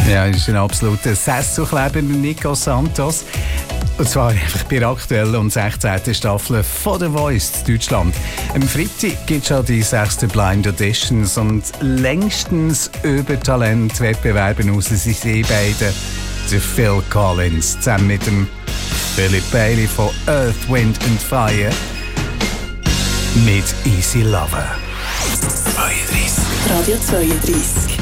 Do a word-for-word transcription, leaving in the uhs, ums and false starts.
Ja, das ist ein absoluter Sesselkleber, Nico Santos. Und zwar einfach bei der aktuellen und sechzehnten Staffel von The Voice in Deutschland. Am Freitag gibt es schon die sechste Blind Auditions und längstens über Talentwettbewerben raus sind sie beide. Der Phil Collins zusammen mit dem Philip Bailey von Earth, Wind and Fire mit Easy Lover. zweiunddreißig. Radio zweiunddreißig.